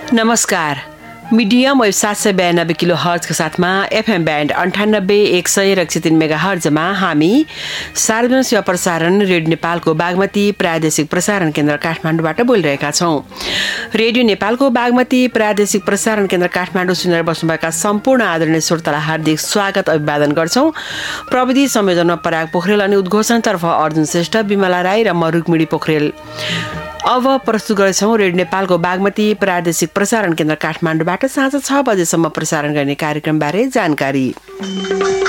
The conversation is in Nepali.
नमस्कार। मिडियम वेभ 792 किलो हर्जका साथमा एफएम ब्यान्ड 98 100 र 103 मेगा हर्जमा हामी सार्वजनिक सेवा प्रसारण रेडियो नेपालको बागमती प्रादेशिक प्रसारण केन्द्र काठमाडौँबाट बोलिरहेका छौँ। रेडियो नेपालको बागमती प्रादेशिक प्रसारण केन्द्र काठमाडौँ सुनेर बस्नुभएका सम्पूर्ण आदरणीय श्रोतालाई हार्दिक स्वागत अभिवादन गर्छौँ। प्रविधि संयोजनमा पराग पोखरेल अनि उद्घोषणतर्फ अर्जुन श्रेष्ठ, विमला राई र म रुक्मिणी पोखरेल। अब प्रस्तुत गर्छौँ रेडियो नेपालको बागमती प्रादेशिक प्रसारण केन्द्र काठमाडौँबाट साँझ 6 बजेसम्म प्रसारण गर्ने कार्यक्रमबारे जानकारी।